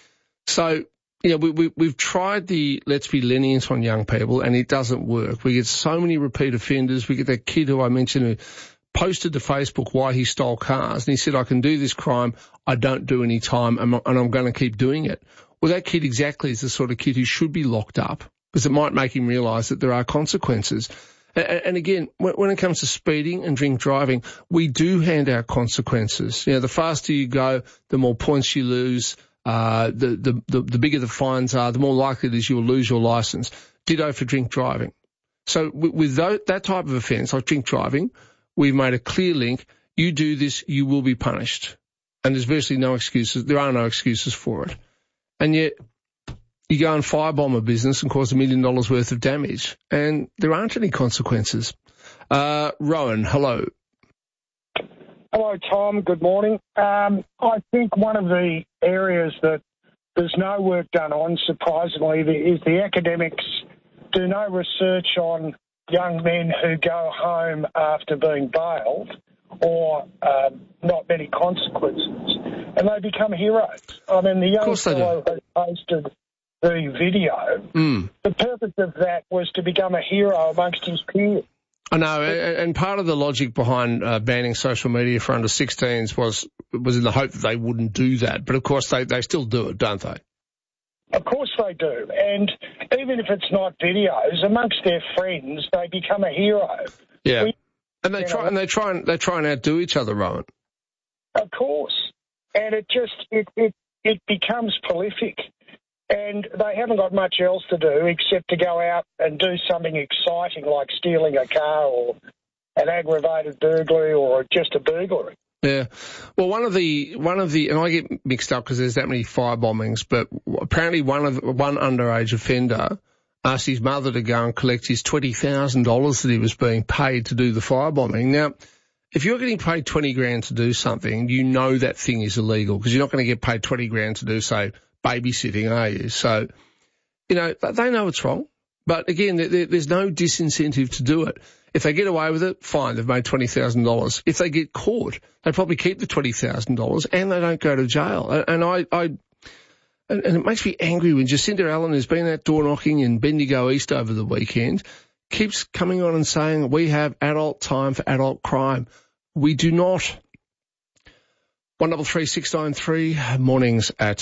So, we've tried the let's be lenient on young people and it doesn't work. We get so many repeat offenders. We get that kid who I mentioned who posted to Facebook why he stole cars, and he said, I can do this crime, I don't do any time, and I'm going to keep doing it. Well, that kid exactly is the sort of kid who should be locked up, because it might make him realise that there are consequences. And again, when it comes to speeding and drink driving, we do hand out consequences. The faster you go, the more points you lose, the bigger the fines are, the more likely it is you'll lose your licence. Ditto for drink driving. So with that type of offence, like drink driving, we've made a clear link. You do this, you will be punished. And there's virtually no excuses. There are no excuses for it. And yet you go and firebomb a business and cause $1 million worth of damage, and there aren't any consequences. Rowan, hello. Hello, Tom. Good morning. I think one of the areas that there's no work done on, surprisingly, is the academics do no research on young men who go home after being bailed or not many consequences, and they become heroes. I mean, the young fellow who posted the video, the purpose of that was to become a hero amongst his peers. I know, and part of the logic behind banning social media for under 16s was in the hope that they wouldn't do that. But, of course, they still do it, don't they? Of course they do. And even if it's not videos, amongst their friends, they become a hero. Yeah. And they try and outdo each other, Rowan. Of course. And it becomes prolific. And they haven't got much else to do except to go out and do something exciting like stealing a car or an aggravated burglary or just a burglary. Yeah. Well, one of the, and I get mixed up because there's that many firebombings, but apparently one underage offender asked his mother to go and collect his $20,000 that he was being paid to do the firebombing. Now, if you're getting paid $20,000 to do something, you know that thing is illegal because you're not going to get paid $20,000 to do, say, babysitting, are you? So, they know it's wrong, But again, there's no disincentive to do it. If they get away with it, fine, they've made $20,000. If they get caught, they probably keep the $20,000 and they don't go to jail. And it makes me angry when Jacinda Allen, who's been out door knocking in Bendigo East over the weekend, keeps coming on and saying we have adult time for adult crime. We do not. 133693, mornings at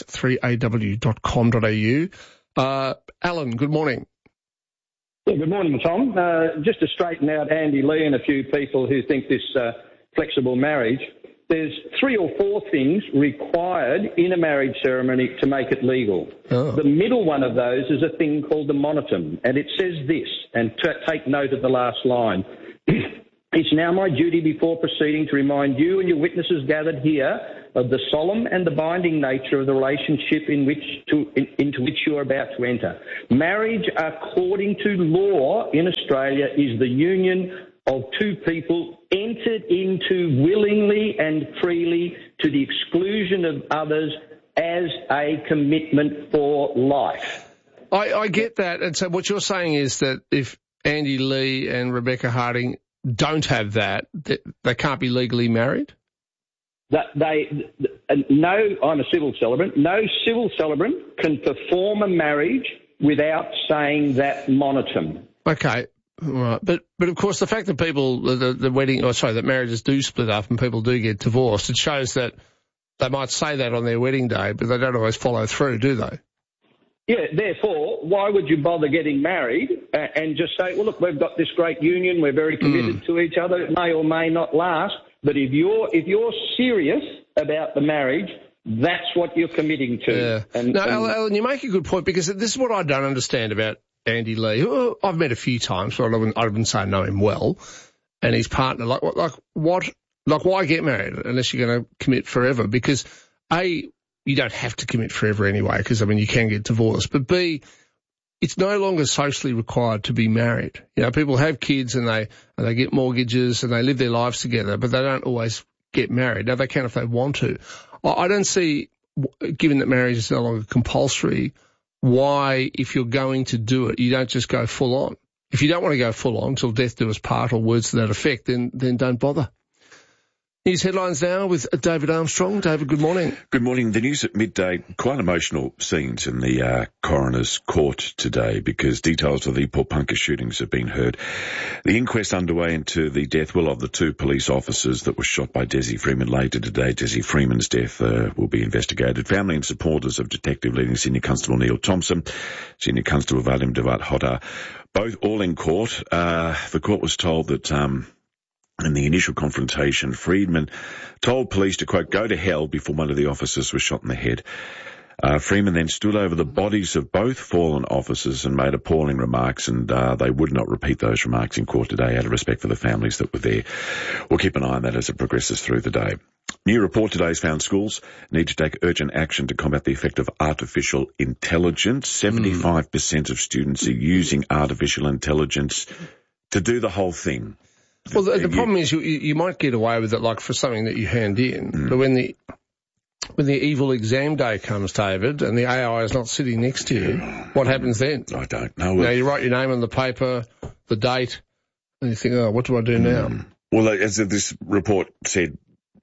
3aw.com.au. Alan, good morning. Yeah, good morning, Tom. Just to straighten out Andy Lee and a few people who think this flexible marriage, there's 3 or 4 things required in a marriage ceremony to make it legal. Oh. The middle one of those is a thing called the monotum, and it says this, and take note of the last line. It's now my duty before proceeding to remind you and your witnesses gathered here of the solemn and the binding nature of the relationship into which you are about to enter. Marriage, according to law in Australia, is the union of 2 people entered into willingly and freely to the exclusion of others as a commitment for life. I get that. And so what you're saying is that if Andy Lee and Rebecca Harding don't have that, they can't be legally married? No, I'm a civil celebrant. No civil celebrant can perform a marriage without saying that monotum. Okay, right. But of course the fact that people, that marriages do split up and people do get divorced, it shows that they might say that on their wedding day, but they don't always follow through, do they? Yeah, therefore, why would you bother getting married and just say, well, look, we've got this great union, we're very committed to each other, it may or may not last, but if you're serious about the marriage, that's what you're committing to. Yeah. Alan, you make a good point, because this is what I don't understand about Andy Lee, who I've met a few times, but I wouldn't say I know him well, and his partner. Why get married unless you're going to commit forever? Because A, you don't have to commit forever anyway, because, you can get divorced. But B, it's no longer socially required to be married. People have kids and they get mortgages and they live their lives together, but they don't always get married. Now, they can if they want to. I don't see, given that marriage is no longer compulsory, why, if you're going to do it, you don't just go full on. If you don't want to go full on till death do us part or words to that effect, then don't bother. News headlines now with David Armstrong. David, good morning. Good morning. The news at midday, quite emotional scenes in the coroner's court today, because details of the Popunka shootings have been heard. The inquest underway into the death will of the 2 police officers that were shot by Desi Freeman later today. Desi Freeman's death will be investigated. Family and supporters of Detective Leading Senior Constable Neil Thompson, Senior Constable Vadim Devat Hotta, both all in court. The court was told that in the initial confrontation, Freeman told police to, quote, go to hell before one of the officers was shot in the head. Freeman then stood over the bodies of both fallen officers and made appalling remarks, and they would not repeat those remarks in court today out of respect for the families that were there. We'll keep an eye on that as it progresses through the day. New report today has found schools need to take urgent action to combat the effect of artificial intelligence. 75% of students are using artificial intelligence to do the whole thing. Well, the problem is you might get away with it, like for something that you hand in, but when the evil exam day comes, David, and the AI is not sitting next to you, what happens then? I don't know. You write your name on the paper, the date, and you think, what do I do now? Well, as this report said,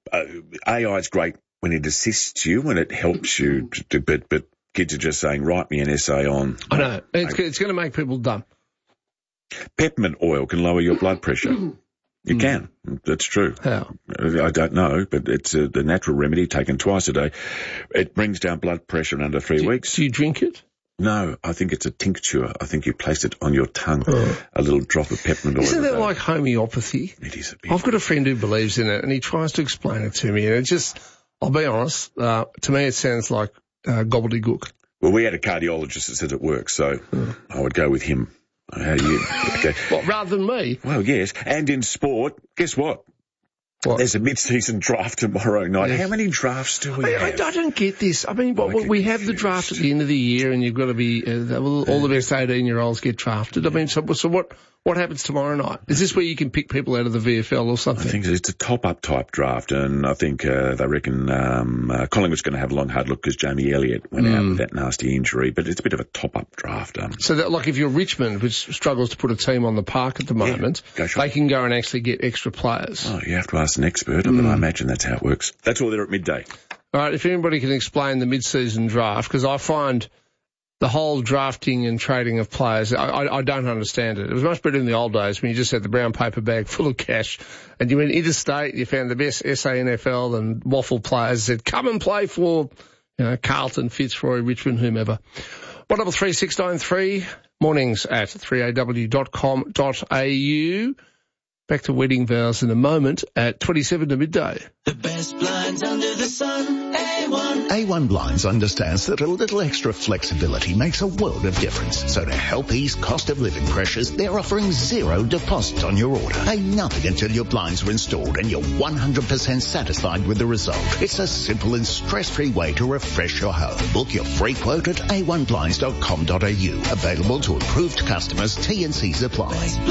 AI is great when it assists you, when it helps you, but kids are just saying, write me an essay on... I know. It's going to make people dumb. Peppermint oil can lower your blood pressure. You can. That's true. How? I don't know, but it's the natural remedy taken twice a day. It brings down blood pressure in under 3 weeks. Do you drink it? No, I think it's a tincture. I think you place it on your tongue, a little drop of peppermint oil. Isn't that like homeopathy? It is a bit. I've got a friend who believes in it, and he tries to explain it to me, and it just, I'll be honest, to me it sounds like gobbledygook. Well, we had a cardiologist that said it works, so I would go with him. How do you? Okay. What, rather than me? Well, yes. And in sport, guess what? There's a mid-season draft tomorrow night. Yes. How many drafts do we have? I don't get this. We have the draft at the end of the year, and you've got to be all the best 18-year-olds get drafted. So what What happens tomorrow night? Is this where you can pick people out of the VFL or something? I think it's a top-up type draft, and I think they reckon Collingwood's going to have a long, hard look because Jamie Elliott went out with that nasty injury, but it's a bit of a top-up draft. So that, like if you're Richmond, which struggles to put a team on the park at the moment, they can go and actually get extra players. Oh, you have to ask an expert, but I imagine that's how it works. That's all there at midday. All right, if anybody can explain the mid-season draft, because I find the whole drafting and trading of players, I don't understand it. It was much better in the old days when you just had the brown paper bag full of cash and you went interstate, you found the best SANFL and waffle players, said, come and play for, Carlton, Fitzroy, Richmond, whomever. 133693, mornings at 3aw.com.au. Back to wedding vows in a moment at 27 to midday. The best blinds under the sun, A1. A1 Blinds understands that a little extra flexibility makes a world of difference. So to help ease cost of living pressures, they're offering 0 deposit on your order. Pay nothing until your blinds are installed and you're 100% satisfied with the result. It's a simple and stress-free way to refresh your home. Book your free quote at a1blinds.com.au. Available to approved customers. T&Cs apply.